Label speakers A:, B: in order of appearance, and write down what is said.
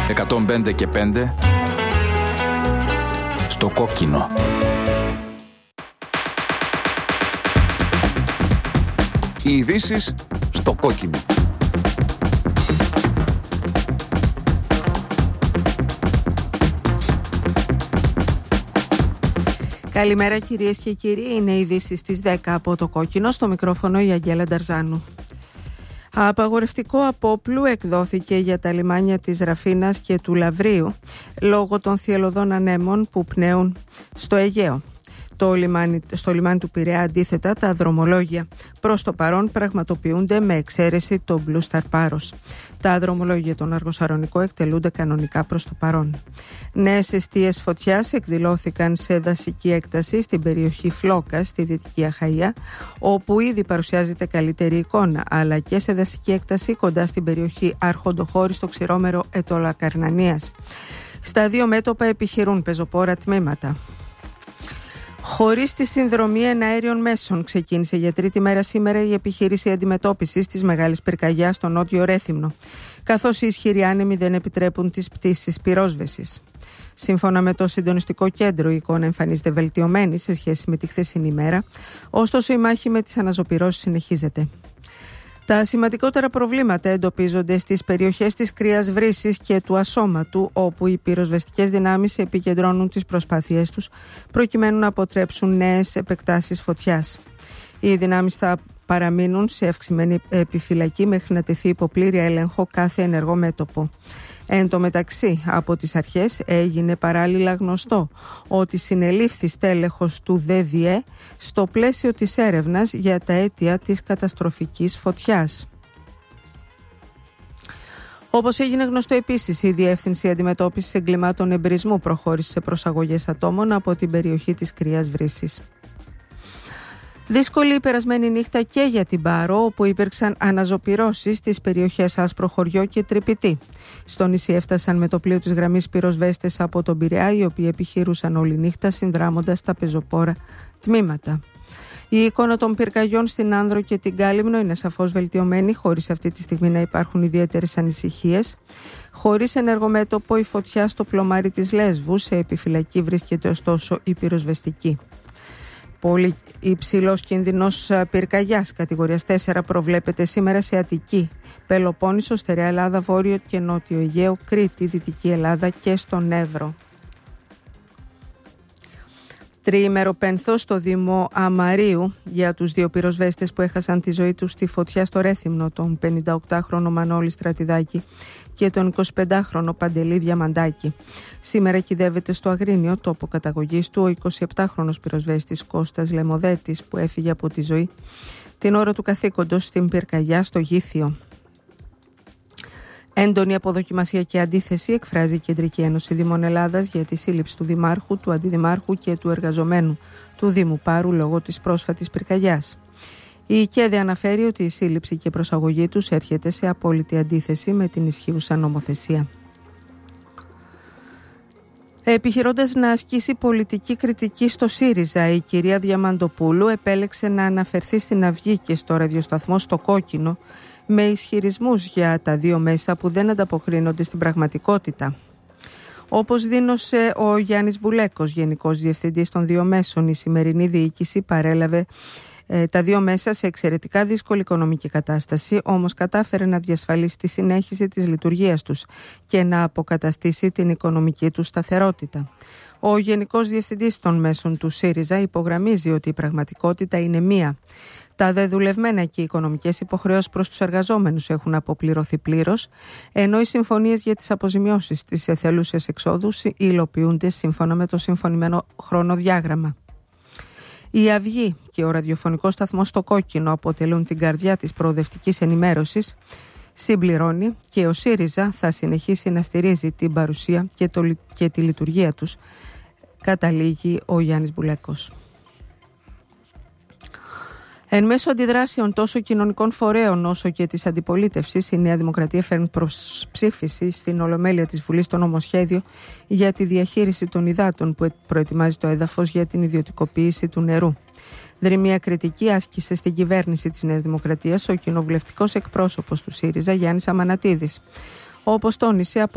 A: 105 και 5 στο κόκκινο.
B: Οι ειδήσεις στο κόκκινο.
C: Καλημέρα κυρίες και κύριοι, είναι οι ειδήσεις στις 10 από το κόκκινο, στο μικρόφωνο η Αγγέλα Νταρζάνου. Απαγορευτικό απόπλου εκδόθηκε για τα λιμάνια της Ραφίνας και του Λαβρίου λόγω των θυελλωδών ανέμων που πνέουν στο Αιγαίο. Στο λιμάνι του Πειραιά, αντίθετα, τα δρομολόγια προς το παρόν πραγματοποιούνται με εξαίρεση το Blue Star Paros. Τα δρομολόγια των Αργοσαρονικό εκτελούνται κανονικά προς το παρόν. Νέες εστίες φωτιάς εκδηλώθηκαν σε δασική έκταση στην περιοχή Φλόκα, στη Δυτική Αχαΐα, όπου ήδη παρουσιάζεται καλύτερη εικόνα, αλλά και σε δασική έκταση κοντά στην περιοχή Αρχοντοχώρη, στο ξηρόμερο Ετωλακαρνανίας. Στα δύο μέτωπα επιχειρούν πεζοπόρα τμήματα. Χωρίς τη συνδρομή εναέριων μέσων, ξεκίνησε για τρίτη μέρα σήμερα η επιχείρηση αντιμετώπισης της μεγάλης πυρκαγιάς στο νότιο Ρέθυμνο, καθώς οι ισχυροί άνεμοι δεν επιτρέπουν τις πτήσεις πυρόσβεσης. Σύμφωνα με το συντονιστικό κέντρο, η εικόνα εμφανίζεται βελτιωμένη σε σχέση με τη χθεσινή ημέρα, ωστόσο η μάχη με τις αναζωπυρώσεις συνεχίζεται. Τα σημαντικότερα προβλήματα εντοπίζονται στις περιοχές της Κρύας Βρύσης και του Ασώματου, όπου οι πυροσβεστικές δυνάμεις επικεντρώνουν τις προσπάθειές τους προκειμένου να αποτρέψουν νέες επεκτάσεις φωτιάς. Οι δυνάμεις θα παραμείνουν σε αυξημένη επιφυλακή μέχρι να τεθεί υπό πλήρη έλεγχο κάθε ενεργό μέτωπο. Εν τω μεταξύ, από τις αρχές έγινε παράλληλα γνωστό ότι συνελήφθη στέλεχος του ΔΔΕ στο πλαίσιο της έρευνας για τα αίτια της καταστροφικής φωτιάς. Όπως έγινε γνωστό επίσης, η Διεύθυνση Αντιμετώπισης Εγκλημάτων Εμπρισμού προχώρησε σε προσαγωγές ατόμων από την περιοχή της Κρύας Βρύσης. Δύσκολη η περασμένη νύχτα και για την Πάρο, όπου υπήρξαν αναζωπυρώσεις στις περιοχές Άσπρο Χωριό και Τρυπητή. Στο νησί έφτασαν με το πλοίο της γραμμής πυροσβέστες από τον Πειραιά, οι οποίοι επιχειρούσαν όλη νύχτα συνδράμοντας τα πεζοπόρα τμήματα. Η εικόνα των πυρκαγιών στην Άνδρο και την Κάλυμνο είναι σαφώς βελτιωμένη, χωρίς αυτή τη στιγμή να υπάρχουν ιδιαίτερες ανησυχίες. Χωρίς ενεργομέτωπο, η φωτιά στο πλωμάρι της Λέσβου σε επιφυλακή βρίσκεται ωστόσο η πυροσβεστική. Πολύ υψηλός κίνδυνος πυρκαγιάς κατηγορίας 4 προβλέπεται σήμερα σε Αττική, Πελοπόννησο, Στερεά Ελλάδα, Βόρειο και Νότιο Αιγαίο, Κρήτη, Δυτική Ελλάδα και στον Εύρο. Τριήμερο πένθος στο Δήμο Αμαρίου για τους δύο πυροσβέστες που έχασαν τη ζωή τους στη φωτιά στο Ρέθυμνο, τον 58χρονο Μανώλη Στρατιδάκη και τον 25χρονο Παντελή Διαμαντάκη. Σήμερα κυδεύεται στο Αγρίνιο, τόπο καταγωγής του, ο 27χρονος πυροσβέστης Κώστας Λεμοδέτης, που έφυγε από τη ζωή την ώρα του καθήκοντος στην πυρκαγιά στο Γήθιο. Έντονη αποδοκιμασία και αντίθεση εκφράζει η Κεντρική Ένωση Δήμων Ελλάδας για τη σύλληψη του Δημάρχου, του Αντιδημάρχου και του εργαζομένου του Δήμου Πάρου λόγω της πρόσφατης πυρκαγιάς. Η ΚΕΔΕ αναφέρει ότι η σύλληψη και προσαγωγή τους έρχεται σε απόλυτη αντίθεση με την ισχύουσα νομοθεσία. Επιχειρώντας να ασκήσει πολιτική κριτική στο ΣΥΡΙΖΑ, η κυρία Διαμαντοπούλου επέλεξε να αναφερθεί στην Αυγή και στο ραδιοσταθμό στο Κόκκινο με ισχυρισμούς για τα δύο μέσα που δεν ανταποκρίνονται στην πραγματικότητα. Όπως δήλωσε ο Γιάννης Μπουλέκος, Γενικός Διευθυντής των δύο μέσων, η σημερινή διοίκηση παρέλαβε τα δύο μέσα σε εξαιρετικά δύσκολη οικονομική κατάσταση, όμως κατάφερε να διασφαλίσει τη συνέχιση της λειτουργίας τους και να αποκαταστήσει την οικονομική τους σταθερότητα. Ο Γενικός Διευθυντής των Μέσων του ΣΥΡΙΖΑ υπογραμμίζει ότι η πραγματικότητα είναι μία. Τα δεδουλευμένα και οι οικονομικές υποχρεώσεις προς τους εργαζόμενους έχουν αποπληρωθεί πλήρως, ενώ οι συμφωνίες για τις αποζημιώσεις της εθελούσιας εξόδους υλοποιούνται σύμφωνα με το συμφωνημένο χρονοδιάγραμμα. Η Αυγή και ο ραδιοφωνικός σταθμός στο Κόκκινο αποτελούν την καρδιά της προοδευτικής ενημέρωσης, συμπληρώνει, και ο ΣΥΡΙΖΑ θα συνεχίσει να στηρίζει την παρουσία και τη λειτουργία τους, καταλήγει ο Γιάννης Μπουλέκος. Εν μέσω αντιδράσεων τόσο κοινωνικών φορέων όσο και της αντιπολίτευσης, η Νέα Δημοκρατία φέρνει προς ψήφιση στην Ολομέλεια της Βουλής το νομοσχέδιο για τη διαχείριση των υδάτων που προετοιμάζει το έδαφος για την ιδιωτικοποίηση του νερού. Δρυμία κριτική άσκησε στην κυβέρνηση της Νέας Δημοκρατίας ο κοινοβουλευτικός εκπρόσωπος του ΣΥΡΙΖΑ Γιάννης Αμανατίδης. Όπως τόνισε,